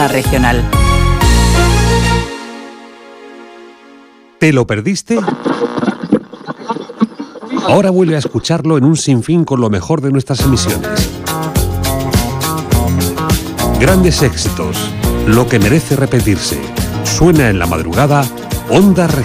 regional. ¿Te lo perdiste? Ahora vuelve a escucharlo en un sinfín con lo mejor de nuestras emisiones. Grandes éxitos, lo que merece repetirse. Suena en la madrugada, Onda Regional.